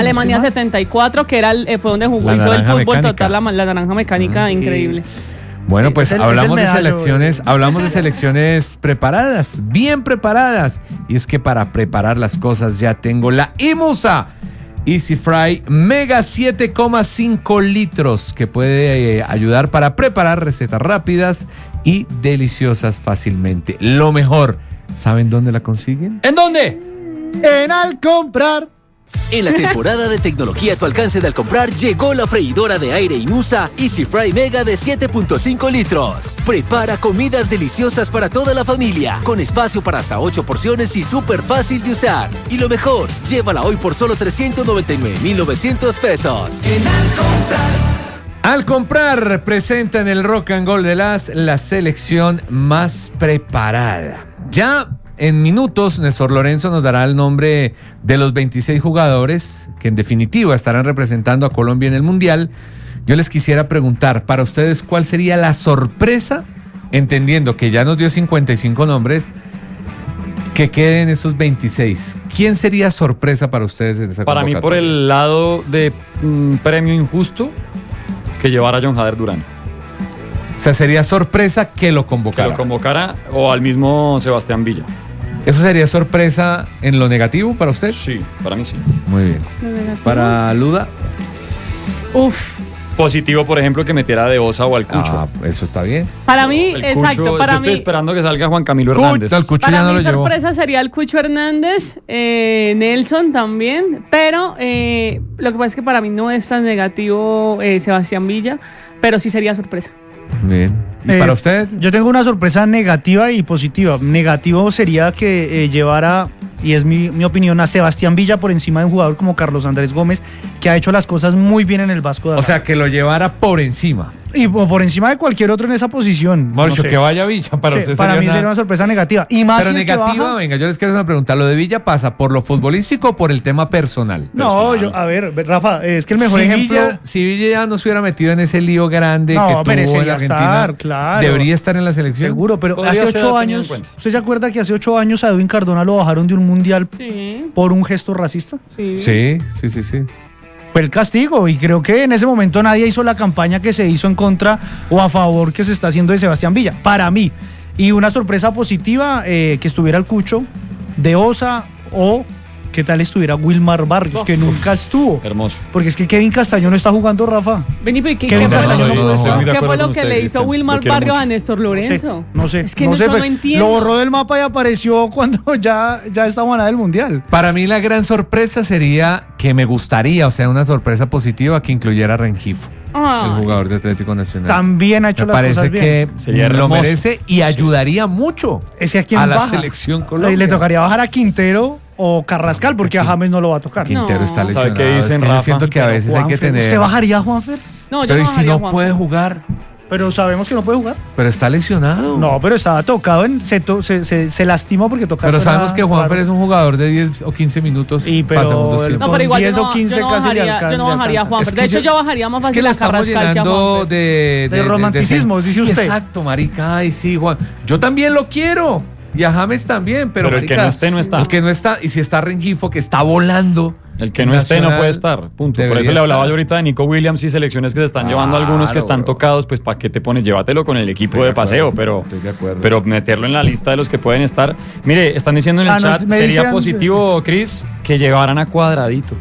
Alemania 74, que era fue donde jugó, hizo el fútbol mecánica. Total, la naranja mecánica, increíble. Bueno, sí, pues hablamos de selecciones preparadas, bien preparadas. Y es que para preparar las cosas ya tengo la IMUSA Easy Fry Mega 7,5 litros que puede ayudar para preparar recetas rápidas y deliciosas fácilmente. Lo mejor, ¿saben dónde la consiguen? ¿En dónde? En Alcomprar. En la temporada de tecnología a tu alcance de Alcomprar llegó la freidora de aire IMUSA Easy Fry Mega de 7.5 litros. Prepara comidas deliciosas para toda la familia, con espacio para hasta 8 porciones y súper fácil de usar. Y lo mejor, llévala hoy por solo 399,900 pesos. En Alcomprar. Alcomprar presenta en el Rock and Gold de la selección más preparada. Ya en minutos, Néstor Lorenzo nos dará el nombre de los 26 jugadores que en definitiva estarán representando a Colombia en el Mundial. Yo les quisiera preguntar, para ustedes, ¿cuál sería la sorpresa? Entendiendo que ya nos dio 55 nombres, que queden esos 26. ¿Quién sería sorpresa para ustedes en esa Para mí, por el lado de premio injusto, que llevara a John Jader Durán. O sea, sería sorpresa que lo convocara. Que lo convocara o al mismo Sebastián Villa. ¿Eso sería sorpresa en lo negativo para usted? Sí, para mí sí. Muy bien. ¿Para Luda? Positivo, por ejemplo, que metiera de Osa o al Cucho. Eso está bien. Para mí, exacto. Para yo estoy esperando que salga Juan Camilo Hernández. El Cucho para ya no mí lo llevó. Sorpresa sería el Cucho Hernández, Nelson también, pero lo que pasa es que para mí no es tan negativo Sebastián Villa, pero sí sería sorpresa. Bien. ¿Y para usted? Yo tengo una sorpresa negativa y positiva. Negativo sería que llevara, y es mi opinión, a Sebastián Villa por encima de un jugador como Carlos Andrés Gómez, que ha hecho las cosas muy bien en el Vasco da Gama. O sea, que lo llevara por encima. Y por encima de cualquier otro en esa posición. Mauricio, no sé. Que vaya Villa para usted. Para mí sería una sorpresa negativa. Y más pero negativa, venga, yo les quiero hacer una pregunta. ¿Lo de Villa pasa por lo futbolístico o por el tema personal? No, a ver, Rafa, es que el mejor ejemplo... si Villa ya no se hubiera metido en ese lío grande que tuvo en la Argentina, claro. Debería estar en la selección. Seguro, pero hace 8 años... ¿Usted se acuerda que hace 8 años a Edwin Cardona lo bajaron de un mundial por un gesto racista? Sí. Fue el castigo, y creo que en ese momento nadie hizo la campaña que se hizo en contra o a favor que se está haciendo de Sebastián Villa, para mí. Y una sorpresa positiva, que estuviera el Cucho, de Osa, o qué tal estuviera Wilmar Barrios, que nunca estuvo. Hermoso. Porque es que Kevin Castaño no está jugando, Rafa. Vení, pero ¿qué fue lo que le hizo Wilmar Barrios a Néstor Lorenzo? No sé. Es que no entiendo. Lo borró del mapa y apareció cuando ya estaba nada del Mundial. Para mí la gran sorpresa sería que me gustaría, o sea, una sorpresa positiva que incluyera a Rengifo. El jugador de Atlético Nacional. También ha hecho las cosas bien. Parece que lo merece y ayudaría mucho a la selección Colombia. Y le tocaría bajar a Quintero o Carrascal, porque a James no lo va a tocar. Quintero está lesionado. ¿Qué dicen, Rafa? Yo siento que a veces hay que tener... ¿Usted bajaría a Juanfer? No, yo pero no ¿y si no Juanfer. puede jugar? Pero sabemos que no puede jugar. Pero está lesionado. No, pero estaba tocado, se lastimó porque tocaba. Pero sabemos que Juanfer es un jugador de 10 o 15 minutos. Pero igual 10 o 15 casi le alcanza. Yo no bajaría a Juanfer. De hecho, yo bajaría más fácil a Carrascal que a Juanfer. De romanticismo, dice usted. Exacto, marica. Ay, sí, Juan. Yo también lo quiero. Y a James también, pero marica, el que no esté, no está. El que no está, y si está Rengifo, que está volando. El que no esté no puede estar, punto. Por eso le hablaba yo ahorita de Nico Williams y selecciones que se están llevando algunos que están tocados, pues ¿para qué te pones? Llévatelo con el equipo de paseo, pero meterlo en la lista de los que pueden estar. Mire, están diciendo en el chat, sería positivo, Cris, que llevaran a Cuadradito.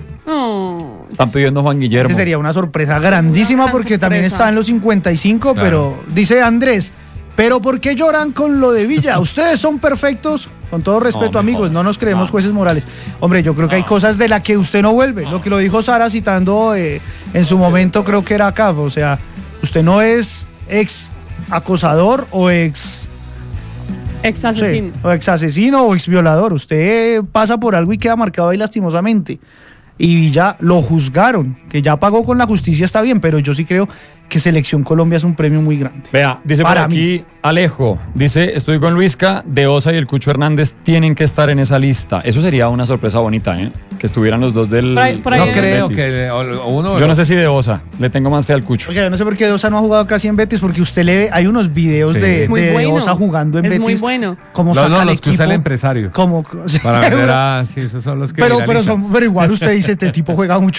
Están pidiendo Juan Guillermo. Sería una sorpresa grandísima porque también está en los 55, claro. Pero dice Andrés, ¿pero por qué lloran con lo de Villa? Ustedes son perfectos. Con todo respeto, amigos, no nos creemos jueces morales. Hombre, yo creo que hay cosas de las que usted no vuelve. Lo que lo dijo Sara citando en su momento, creo que era acá. O sea, usted no es ex acosador o ex asesino. O ex asesino o ex violador. Usted pasa por algo y queda marcado ahí lastimosamente. Y ya lo juzgaron, que ya pagó con la justicia, está bien, pero yo sí creo que Selección Colombia es un premio muy grande. Vea, dice Para por aquí Alejo, dice, estoy con Luisca, De Osa y el Cucho Hernández tienen que estar en esa lista. Eso sería una sorpresa bonita, que estuvieran los dos del Por ahí no creo que uno... Yo no sé si De Osa, le tengo más fe al Cucho. Oye, yo no sé por qué De Osa no ha jugado casi en Betis, porque usted le ve, hay unos videos de De Osa jugando en Betis. Es muy bueno. Como saca los que usa el empresario. Como, para vender sí, esos son los que pero igual usted dice, este tipo juega mucho